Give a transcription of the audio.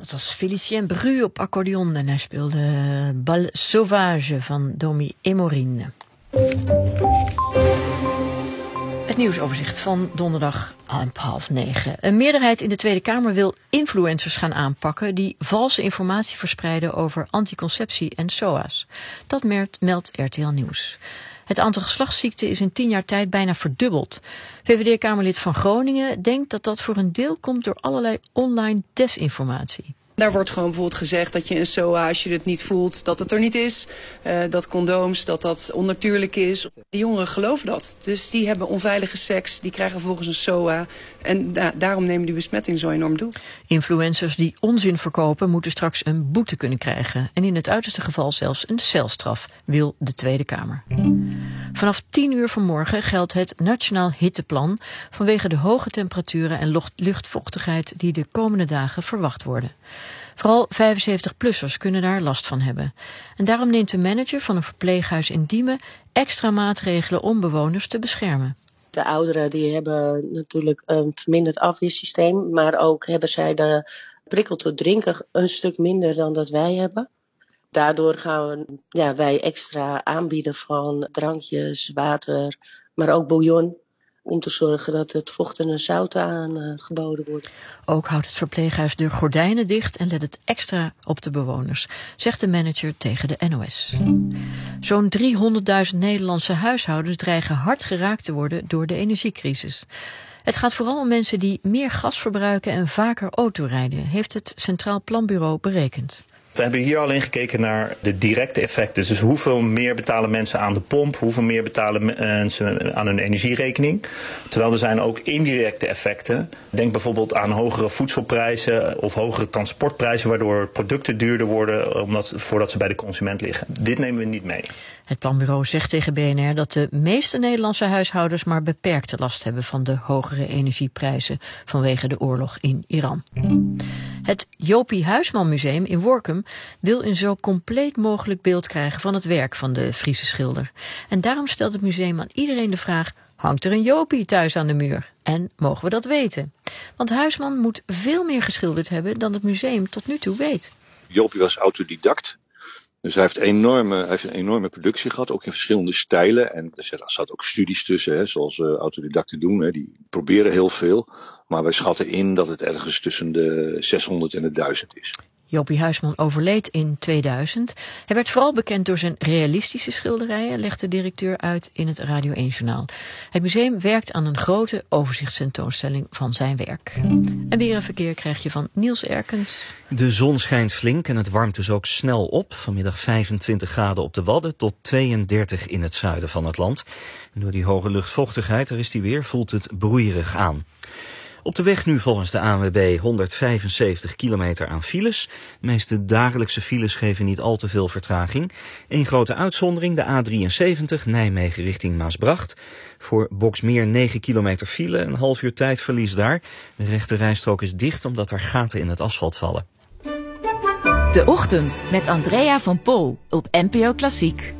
Dat was Félicien Bru op accordeon en hij speelde Bal Sauvage van Domi Emorine. Het nieuwsoverzicht van donderdag om 8:30. Een meerderheid in de Tweede Kamer wil influencers gaan aanpakken die valse informatie verspreiden over anticonceptie en SOA's. Dat meldt RTL Nieuws. Het aantal geslachtsziekten is in 10 jaar tijd bijna verdubbeld. VVD-Kamerlid van Groningen denkt dat dat voor een deel komt door allerlei online desinformatie. Daar wordt gewoon bijvoorbeeld gezegd dat je een SOA, als je het niet voelt, dat het er niet is. Dat condooms, dat onnatuurlijk is. Die jongeren geloven dat. Dus die hebben onveilige seks, die krijgen vervolgens een SOA. En daarom nemen die besmettingen zo enorm toe. Influencers die onzin verkopen moeten straks een boete kunnen krijgen. En in het uiterste geval zelfs een celstraf, wil de Tweede Kamer. Vanaf 10 uur vanmorgen geldt het Nationaal Hitteplan vanwege de hoge temperaturen en luchtvochtigheid die de komende dagen verwacht worden. Vooral 75-plussers kunnen daar last van hebben. En daarom neemt de manager van een verpleeghuis in Diemen extra maatregelen om bewoners te beschermen. De ouderen die hebben natuurlijk een verminderd afweersysteem, maar ook hebben zij de prikkel tot drinken een stuk minder dan dat wij hebben. Daardoor gaan wij extra aanbieden van drankjes, water, maar ook bouillon, om te zorgen dat het vocht en zout aangeboden wordt. Ook houdt het verpleeghuis de gordijnen dicht en let het extra op de bewoners, zegt de manager tegen de NOS. Zo'n 300.000 Nederlandse huishoudens dreigen hard geraakt te worden door de energiecrisis. Het gaat vooral om mensen die meer gas verbruiken en vaker autorijden, heeft het Centraal Planbureau berekend. We hebben hier alleen gekeken naar de directe effecten. Dus hoeveel meer betalen mensen aan de pomp, hoeveel meer betalen mensen aan hun energierekening. Terwijl er zijn ook indirecte effecten. Denk bijvoorbeeld aan hogere voedselprijzen of hogere transportprijzen, waardoor producten duurder worden voordat ze bij de consument liggen. Dit nemen we niet mee. Het planbureau zegt tegen BNR dat de meeste Nederlandse huishoudens maar beperkte last hebben van de hogere energieprijzen vanwege de oorlog in Iran. Het Jopie Huisman Museum in Workum wil een zo compleet mogelijk beeld krijgen van het werk van de Friese schilder. En daarom stelt het museum aan iedereen de vraag: hangt er een Jopie thuis aan de muur? En mogen we dat weten? Want Huisman moet veel meer geschilderd hebben dan het museum tot nu toe weet. Jopie was autodidact. Dus hij heeft een enorme productie gehad, ook in verschillende stijlen. En er zaten ook studies tussen, zoals autodidacten doen. Die proberen heel veel. Maar wij schatten in dat het ergens tussen de 600 en de 1000 is. Jopie Huisman overleed in 2000. Hij werd vooral bekend door zijn realistische schilderijen, legt de directeur uit in het Radio 1-journaal. Het museum werkt aan een grote overzichtstentoonstelling van zijn werk. En weer een verkeer krijg je van Niels Erkens. De zon schijnt flink en het warmt dus ook snel op. Vanmiddag 25 graden op de Wadden tot 32 in het zuiden van het land. En door die hoge luchtvochtigheid, daar is die weer, voelt het broeierig aan. Op de weg nu volgens de ANWB 175 kilometer aan files. De meeste dagelijkse files geven niet al te veel vertraging. Eén grote uitzondering, de A73 Nijmegen richting Maasbracht. Voor Boksmeer 9 kilometer file, een half uur tijdverlies daar. De rechte rijstrook is dicht omdat er gaten in het asfalt vallen. De Ochtend met Andrea van Pol op NPO Klassiek.